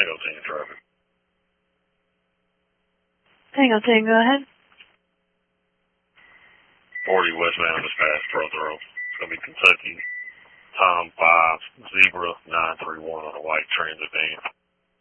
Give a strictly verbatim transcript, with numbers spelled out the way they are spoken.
Tango ten traffic. Tango ten, go ahead. forty westbound is past Prothero. It's going to be Kentucky. Tom five, Zebra nine three one on a white transit van.